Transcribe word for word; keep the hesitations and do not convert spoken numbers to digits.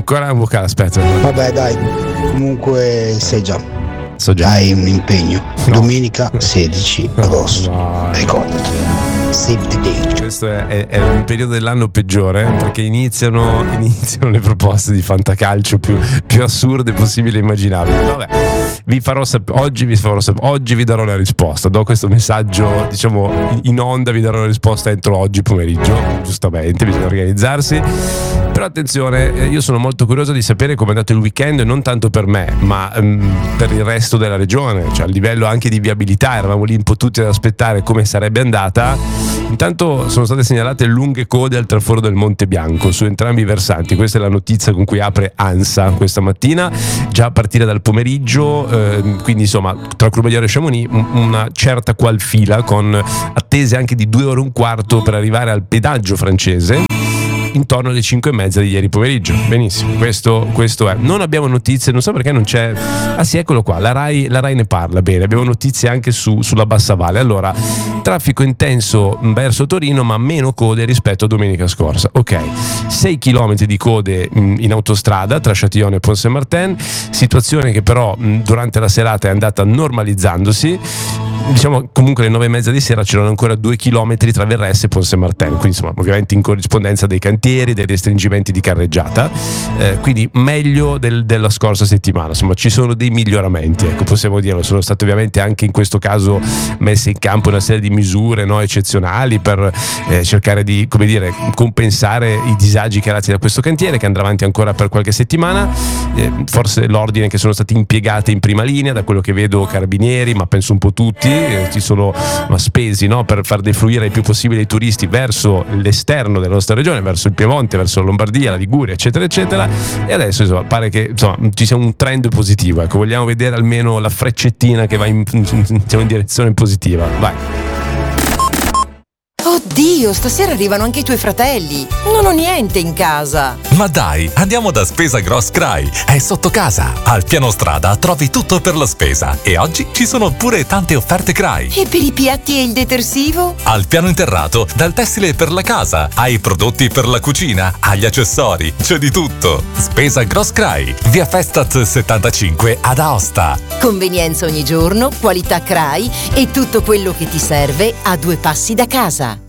ancora un vocale, aspetta. Vabbè dai, comunque sei già. So già. Hai un impegno. No. Domenica sedici agosto. No. Ricordati. Save the date. Questo è, è, è un periodo dell'anno peggiore, perché iniziano, iniziano le proposte di fantacalcio più, più assurde possibili e immaginabili. Vabbè, vi farò sap- oggi vi farò sap- oggi vi darò la risposta. Do questo messaggio, diciamo, in onda, vi darò la risposta entro oggi pomeriggio. Giustamente, bisogna organizzarsi. Però attenzione, io sono molto curioso di sapere come è andato il weekend, non tanto per me, ma um, per il resto della regione, cioè a livello anche di viabilità. Eravamo lì un po' tutti ad aspettare come sarebbe andata. Intanto sono state segnalate lunghe code al traforo del Monte Bianco su entrambi i versanti. Questa è la notizia con cui apre ANSA questa mattina, già a partire dal pomeriggio, eh, quindi insomma tra Courmayeur e Chamonix una certa qual fila, con attese anche di due ore e un quarto per arrivare al pedaggio francese, intorno alle cinque e mezza di ieri pomeriggio. Benissimo, questo, questo è. Non abbiamo notizie, non so perché non c'è. Ah sì, eccolo qua, la Rai, la Rai ne parla bene. Abbiamo notizie anche su, sulla Bassa Valle. Allora, traffico intenso verso Torino, ma meno code rispetto a domenica scorsa. Ok, sei chilometri di code in autostrada tra Châtillon e Pont-Saint-Martin, situazione che però durante la serata è andata normalizzandosi. Diciamo comunque alle nove e mezza di sera c'erano ancora due chilometri tra Verresse e Pont-Saint-Martin, quindi insomma ovviamente in corrispondenza dei cantieri, dei restringimenti di carreggiata, eh, quindi meglio del, della scorsa settimana. Insomma ci sono dei miglioramenti, ecco, possiamo dirlo. Sono state ovviamente anche in questo caso messe in campo una serie di misure, no, eccezionali per eh, cercare di, come dire, compensare i disagi creati da questo cantiere, che andrà avanti ancora per qualche settimana. Eh, forse l'ordine che sono stati impiegati in prima linea, da quello che vedo carabinieri, ma penso un po' tutti, si sono spesi, no, per far defluire il più possibile i turisti verso l'esterno della nostra regione, verso il Piemonte, verso la Lombardia, la Liguria, eccetera eccetera, e adesso insomma pare che insomma ci sia un trend positivo, ecco, vogliamo vedere almeno la freccettina che va in, in, in direzione positiva. Vai. Oddio, stasera arrivano anche i tuoi fratelli. Non ho niente in casa. Ma dai, andiamo da Spesa Gross Cry. È sotto casa. Al piano strada trovi tutto per la spesa. E oggi ci sono pure tante offerte Cry. E per i piatti e il detersivo? Al piano interrato, dal tessile per la casa, ai prodotti per la cucina, agli accessori. C'è di tutto. Spesa Gross Cry. Via Festat settantacinque ad Aosta. Convenienza ogni giorno, qualità Cry e tutto quello che ti serve a due passi da casa.